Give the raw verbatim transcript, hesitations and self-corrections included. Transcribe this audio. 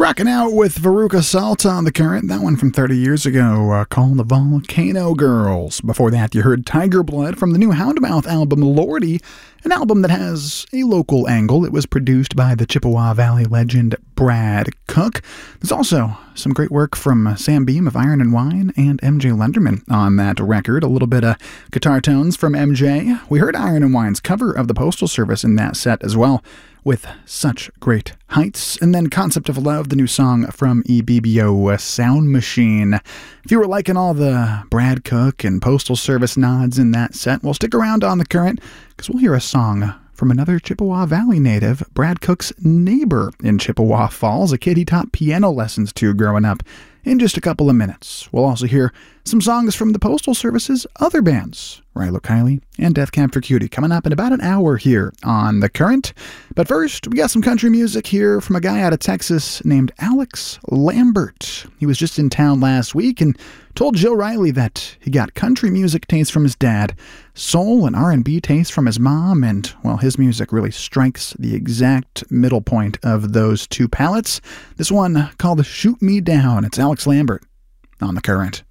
Rocking out with Veruca Salt on the Current, that one from thirty years ago, uh, called the Volcano Girls. Before that, you heard Tiger Blood from the new Houndmouth album, Lordy, an album that has a local angle. It was produced by the Chippewa Valley legend Brad Cook. There's also some great work from Sam Beam of Iron and Wine and M J Lenderman on that record. A little bit of guitar tones from M J. We heard Iron and Wine's cover of the Postal Service in that set as well, with Such Great Heights, and then Concept of Love, the new song from E B B O Sound Machine. If you were liking all the Brad Cook and Postal Service nods in that set, well, stick around on the Current, because we'll hear a song from another Chippewa Valley native, Brad Cook's neighbor in Chippewa Falls, a kid he taught piano lessons to growing up, in just a couple of minutes. We'll also hear some songs from the Postal Service's other bands, Rilo Kiley and Death Cab for Cutie, coming up in about an hour here on The Current. But first, we got some country music here from a guy out of Texas named Alex Lambert. He was just in town last week and told Joe Riley that he got country music taste from his dad, soul and R and B taste from his mom, and, well, his music really strikes the exact middle point of those two palettes. This one called Shoot Me Down. It's Alex Lambert on The Current.